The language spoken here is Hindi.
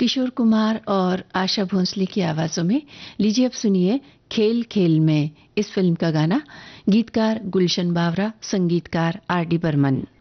किशोर कुमार और आशा भोंसले की आवाजों में। लीजिए अब सुनिए खेल खेल में इस फिल्म का गाना। गीतकार गुलशन बावरा, संगीतकार आर डी बर्मन।